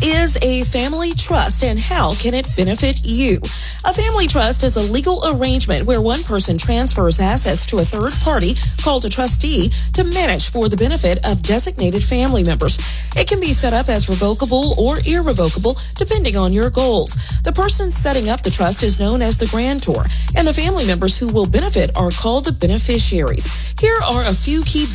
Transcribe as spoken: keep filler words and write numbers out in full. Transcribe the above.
is a family trust and how can it benefit you? A family trust is a legal arrangement where one person transfers assets to a third party called a trustee to manage for the benefit of designated family members. It can be set up as revocable or irrevocable depending on your goals. The person setting up the trust is known as the grantor, and the family members who will benefit are called the beneficiaries. Here are a few key